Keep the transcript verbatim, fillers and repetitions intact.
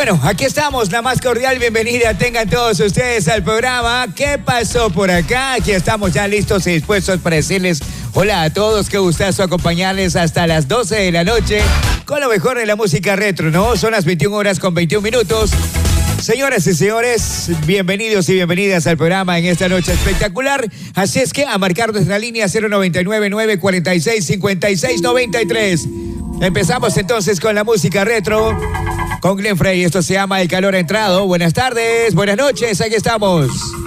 Bueno, aquí estamos, la más cordial bienvenida tengan todos ustedes al programa. ¿Qué pasó por acá? Aquí estamos ya listos y dispuestos para decirles hola a todos, qué gustazo acompañarles hasta las doce de la noche con lo mejor de la música retro, ¿no? Son las veintiuna horas con veintiún minutos. Señoras y señores, bienvenidos y bienvenidas al programa en esta noche espectacular. Así es que a marcar nuestra línea cero noventa y nueve, nueve cuarenta y seis, cincuenta y seis noventa y tres. Empezamos entonces con la música retro con Glenn Frey. Esto se llama El Calor ha Entrado. Buenas tardes, buenas noches, aquí estamos.